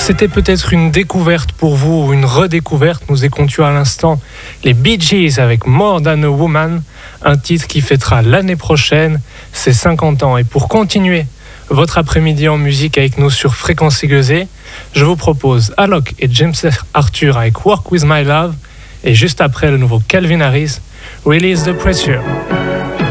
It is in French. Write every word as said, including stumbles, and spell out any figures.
C'était peut-être une découverte pour vous ou une redécouverte. Nous écoutions à l'instant les Bee Gees avec More Than a Woman, un titre qui fêtera l'année prochaine ses cinquante ans. Et pour continuer votre après-midi en musique avec nous sur Fréquence Aiguisée, je vous propose Alok et James Arthur avec Work With My Love et juste après le nouveau Calvin Harris, Release the Pressure.